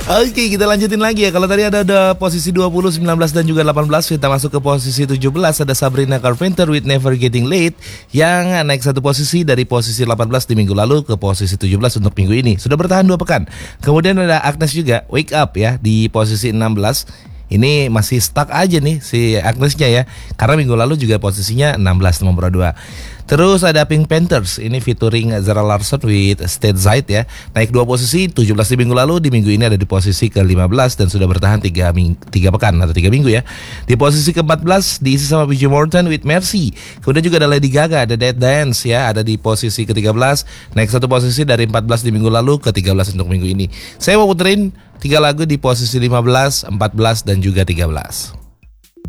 Oke, kita lanjutin lagi ya. Kalau tadi ada posisi 20, 19 dan juga 18, kita masuk ke posisi 17. Ada Sabrina Carpenter with Never Getting Late yang naik satu posisi dari posisi 18 di minggu lalu ke posisi 17 untuk minggu ini. Sudah bertahan 2 pekan. Kemudian ada Agnes juga, Wake Up ya, di posisi 16. Ini masih stuck aja nih si Agnesnya ya, karena minggu lalu juga posisinya 16 nomor 2. Terus ada Pink Panthers, ini featuring Zara Larsson with Stateside ya. Naik 2 posisi, 17 di minggu lalu, di minggu ini ada di posisi ke-15 dan sudah bertahan 3 pekan atau 3 minggu ya. Di posisi ke-14 diisi sama PJ Morton with Mercy. Kemudian juga ada Lady Gaga, ada Dead Dance ya, ada di posisi ke-13. Naik 1 posisi dari 14 di minggu lalu ke 13 untuk minggu ini. Saya mau puterin 3 lagu di posisi 15, 14 dan juga 13.